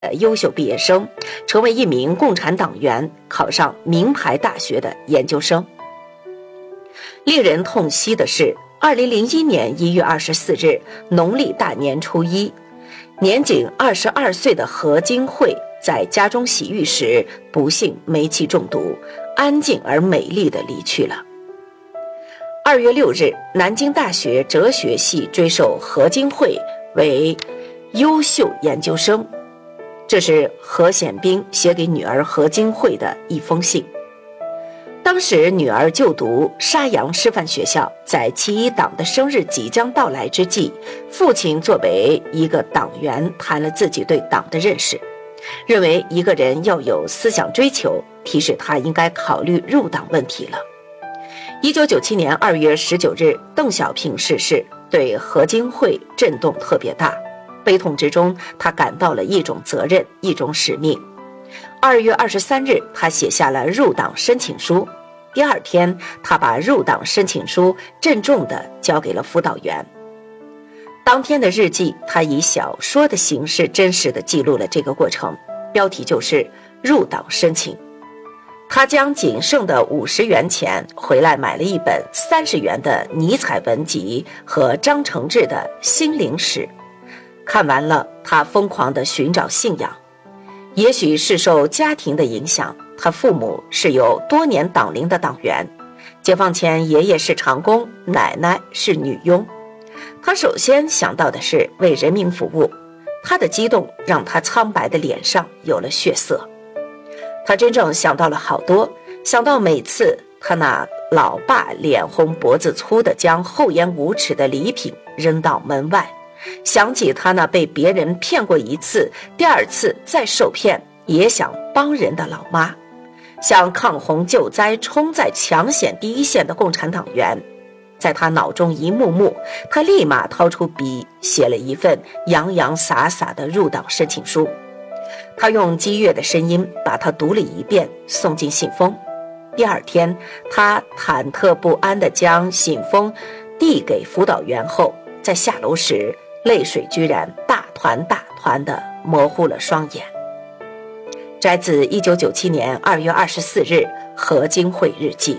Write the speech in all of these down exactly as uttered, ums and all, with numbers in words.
优秀毕业生，成为一名共产党员，考上名牌大学的研究生。令人痛惜的是，二零零一年一月二十四日，农历大年初一，年仅二十二岁的何金慧在家中洗浴时不幸煤气中毒，安静而美丽地离去了。二月六日，南京大学哲学系追授何金慧为优秀研究生。这是何显彬写给女儿何金慧的一封信。当时女儿就读沙洋师范学校，在七一党的生日即将到来之际，父亲作为一个党员谈了自己对党的认识，认为一个人要有思想追求，提示他应该考虑入党问题了。一九九七年二月十九日，邓小平逝世，对何金慧震动特别大，悲痛之中，他感到了一种责任，一种使命。二月二十三日，他写下了入党申请书。第二天，他把入党申请书郑重地交给了辅导员。当天的日记，他以小说的形式真实地记录了这个过程，标题就是入党申请。他将仅剩的五十元钱回来买了一本三十元的尼采文集和张承志的心灵史。看完了，他疯狂地寻找信仰。也许是受家庭的影响，他父母是有多年党龄的党员，解放前爷爷是长工，奶奶是女佣。他首先想到的是为人民服务，他的激动让他苍白的脸上有了血色。他真正想到了好多，想到每次他那老爸脸红脖子粗的将厚颜无耻的礼品扔到门外，想起他那被别人骗过一次，第二次再受骗也想帮人的老妈，想抗洪救灾冲在抢险第一线的共产党员。在他脑中一幕幕，他立马掏出笔写了一份洋洋洒洒的入党申请书。他用激越的声音把它读了一遍，送进信封。第二天，他忐忑不安地将信封递给辅导员后，在下楼时泪水居然大团大团地模糊了双眼。摘自一九九七年二月二十四日何金慧日记。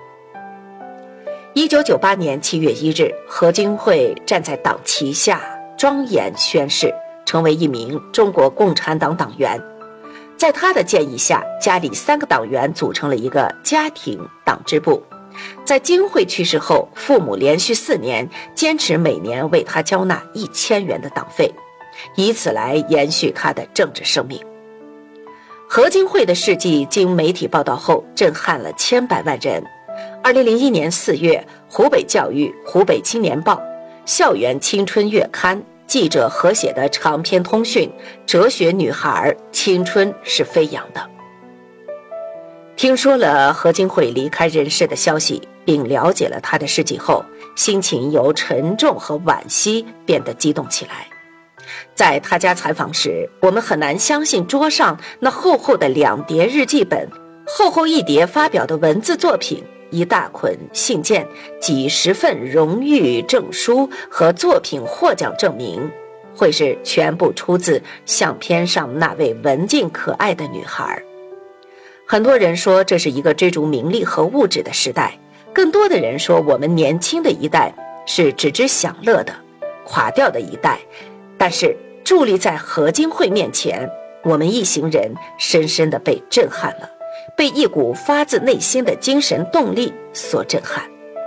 一九九八年七月一日，何金慧站在党旗下庄严宣誓，成为一名中国共产党党员。在他的建议下，家里三个党员组成了一个家庭党支部。在金慧去世后，父母连续四年坚持每年为他交纳一千元的党费，以此来延续他的政治生命。何金慧的事迹经媒体报道后，震撼了千百万人。二零零一年四月，湖北教育、湖北青年报、校园青春月刊记者合写的长篇通讯《哲学女孩，青春是飞扬的》。听说了何金慧离开人世的消息，并了解了她的事迹后，心情由沉重和惋惜变得激动起来。在他家采访时，我们很难相信桌上那厚厚的两叠日记本，厚厚一叠发表的文字作品，一大捆信件，几十份荣誉证书和作品获奖证明，会是全部出自相片上那位文静可爱的女孩。很多人说这是一个追逐名利和物质的时代，更多的人说我们年轻的一代是只知享乐的垮掉的一代。但是伫立在何金慧面前，我们一行人深深地被震撼了，被一股发自内心的精神动力所震撼。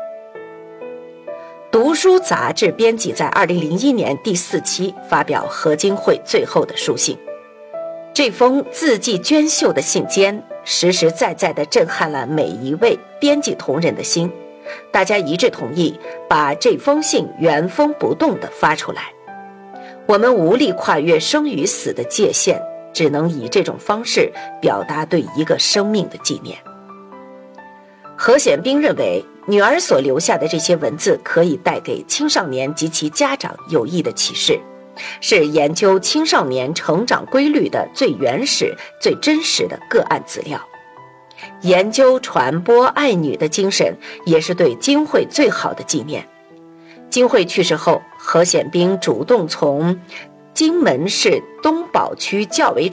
读书杂志编辑在二零零一年第四期发表何金慧最后的书信，这封字迹娟秀的信笺实实在在地震撼了每一位编辑同仁的心，大家一致同意把这封信原封不动地发出来。我们无力跨越生与死的界限，只能以这种方式表达对一个生命的纪念。何显彬认为，女儿所留下的这些文字可以带给青少年及其家长有益的启示，是研究青少年成长规律的最原始、最真实的个案资料。研究传播爱女的精神，也是对金慧最好的纪念。金慧去世后，何显彬主动从荆门市东宝区较为